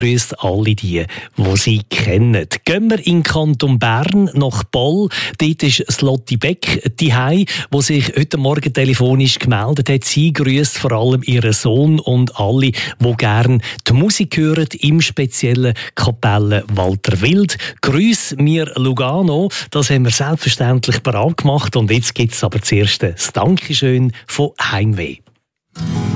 grüßt alle die sie kennen. Gehen wir in den Kanton Bern nach Boll. Dort ist Slotti Beck daheim, wo sich heute Morgen telefonisch gemeldet hat. Sie grüßt vor allem ihren Sohn und alle, die gerne die Musik hören, im speziellen Kapelle Walter Wild. Grüß mir Lugano, das haben wir selbstverständlich bereit gemacht. Und jetzt gibt es aber zuerst das Dankeschön von Heimweh.